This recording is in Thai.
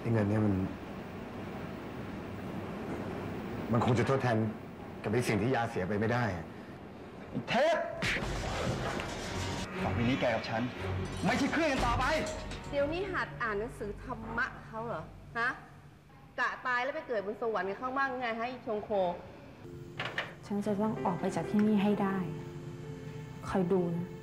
เงินเนี่ยมันคงจะทดแทนกับไอ้สิ่งที่ยาเสียไปไม่ได้เทพต่อไปนี้แกกับฉันไม่ใช่เครื่องกันต่อไปเดี๋ยวนี้หัดอ่านหนังสือธรรมะเขาเหรอฮะกะตายแล้วไปเกิดบนสวรรค์กันข้างบ้างไงให้ชงโคฉันจะต้องออกไปจากที่นี่ให้ได้คอยดูนะ